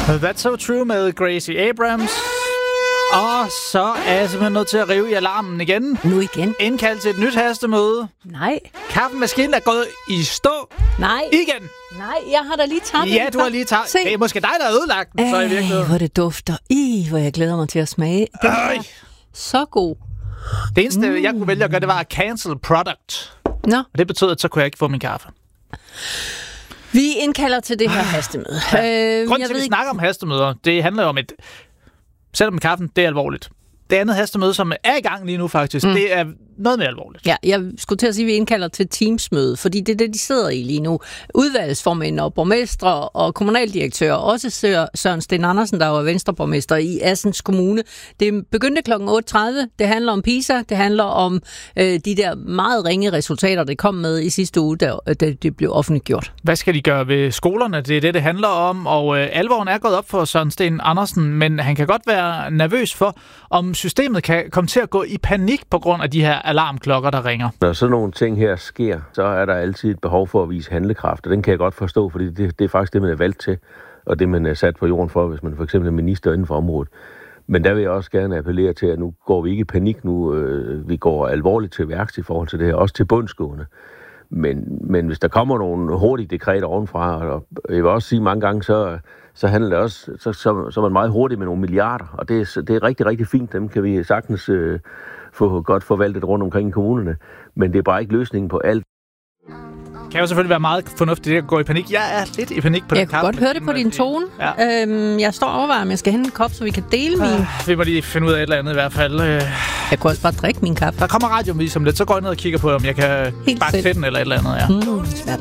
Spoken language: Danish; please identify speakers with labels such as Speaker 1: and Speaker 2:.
Speaker 1: That's So True med Gracie Abrams. Og så er jeg simpelthen nødt til at rive i alarmen igen.
Speaker 2: Nu igen?
Speaker 1: Indkaldt til et nyt hastemøde.
Speaker 2: Nej.
Speaker 1: Kaffemaskinen er gået i stå.
Speaker 2: Nej.
Speaker 1: Igen.
Speaker 2: Nej, jeg har da lige taget
Speaker 1: Ja, du har lige taget. Det er måske dig, der har ødelagt den, så i virkeligheden.
Speaker 2: Hvor det dufter. Hvor jeg glæder mig til at smage. Den er så god.
Speaker 1: Det eneste, jeg kunne vælge at gøre, det var at cancel product.
Speaker 2: Nå.
Speaker 1: Og det betød, at så kunne jeg ikke få min kaffe.
Speaker 2: Vi indkalder til det her hastemøde.
Speaker 1: Grunden til, at vi snakker om hastemøder, det handler jo om et... Selvom kaffen, det er alvorligt. Det andet hastemøde, som er i gang lige nu faktisk, det er noget mere alvorligt.
Speaker 2: Ja, jeg skulle til at sige, at vi indkalder til Teams-møde, fordi det er det, de sidder i lige nu. Udvalgsformænd og borgmestre og kommunaldirektører, også Søren Sten Andersen, der var venstreborgmester i Assens Kommune. Det begyndte kl. 8.30. Det handler om PISA. Det handler om de der meget ringe resultater, det kom med i sidste uge, da det blev offentliggjort.
Speaker 1: Hvad skal de gøre ved skolerne? Det er det handler om, og alvoren er gået op for Søren Sten Andersen, men han kan godt være nervøs for, om systemet kan komme til at gå i panik på grund af de her alarmklokker, der ringer.
Speaker 3: Når sådan nogle ting her sker, så er der altid et behov for at vise handlekraft, og den kan jeg godt forstå, fordi det er faktisk det, man er valgt til, og det, man er sat på jorden for, hvis man for eksempel er minister inden for området. Men der vil jeg også gerne appellere til, at nu går vi ikke i panik nu. Vi går alvorligt til værks i forhold til det her, også til bundsgående. Men hvis der kommer nogle hurtige dekreter ovenfra, og jeg vil også sige mange gange, så handler det også, så er man meget hurtigt med nogle milliarder, og det er rigtig, rigtig fint. Dem kan vi sagtens få godt forvaltet rundt omkring i kommunerne, men det er bare ikke løsningen på alt.
Speaker 1: Det kan jo selvfølgelig være meget fornuftigt at gå i panik. Jeg er lidt i panik på den kaffe.
Speaker 2: Jeg kan godt høre det på din tone. Ja. Jeg står og overvejer, om jeg skal hente en kop, så vi kan dele min.
Speaker 1: Vi må lige finde ud af et eller andet i hvert fald.
Speaker 2: Jeg kunne også bare drikke min kaffe.
Speaker 1: Der kommer radioavis om lidt, så går jeg ned og kigger på, om jeg kan bakke til den eller et eller andet. Ja.